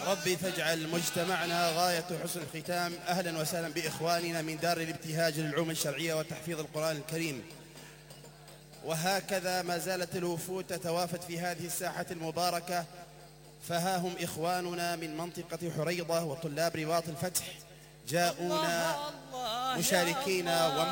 ربي فاجعل مجتمعنا غاية حسن الختام. أهلا وسهلا بإخواننا من دار الابتهاج للعلوم الشرعية وتحفيظ القرآن الكريم. وهكذا ما زالت الوفود تتوافد في هذه الساحة المباركة، فها هم إخواننا من منطقة حريضة وطلاب رباط الفتح جاءونا مشاركين